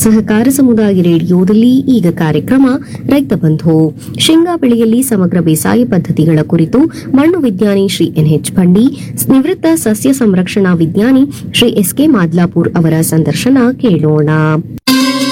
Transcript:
ಸಹಕಾರ ಸಮುದಾಯ ರೇಡಿಯೋದಲ್ಲಿ ಈಗ ಕಾರ್ಯಕ್ರಮ ರೈತ ಬಂಧು. ಶೇಂಗಾ ಬೆಳೆಯಲ್ಲಿ ಸಮಗ್ರ ಬೇಸಾಯ ಪದ್ಧತಿಗಳ ಕುರಿತು ಮಣ್ಣು ವಿಜ್ಞಾನಿ ಶ್ರೀ ಎನ್ಎಚ್ ಬಂಡಿ, ನಿವೃತ್ತ ಸಸ್ಯ ಸಂರಕ್ಷಣಾ ವಿಜ್ಞಾನಿ ಶ್ರೀ ಎಸ್ಕೆ ಮಾದ್ಲಾಪುರ್ ಅವರ ಸಂದರ್ಶನ ಕೇಳೋಣ.